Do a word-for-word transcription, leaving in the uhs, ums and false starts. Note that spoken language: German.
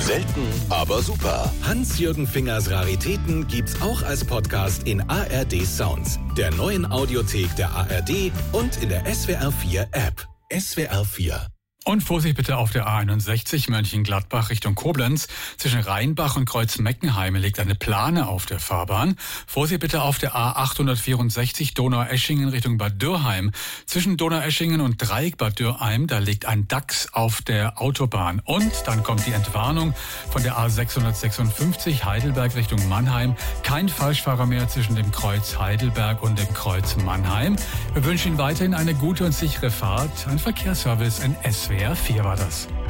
Selten, aber super. Hans-Jürgen Fingers Raritäten gibt's auch als Podcast in A R D Sounds, der neuen Audiothek der A R D und in der S W R vier App. S W R vier. Und Vorsicht bitte auf der A einundsechzig Mönchengladbach Richtung Koblenz. Zwischen Rheinbach und Kreuz-Meckenheim liegt eine Plane auf der Fahrbahn. Vorsicht bitte auf der A achthundertvierundsechzig Donaueschingen Richtung Bad Dürrheim. Zwischen Donaueschingen und Dreieck Bad Dürrheim, da liegt ein Dachs auf der Autobahn. Und dann kommt die Entwarnung von der A sechshundertsechsundfünfzig Heidelberg Richtung Mannheim. Kein Falschfahrer mehr zwischen dem Kreuz Heidelberg und dem Kreuz Mannheim. Wir wünschen Ihnen weiterhin eine gute und sichere Fahrt. Ein Verkehrsservice in S W R vier war das.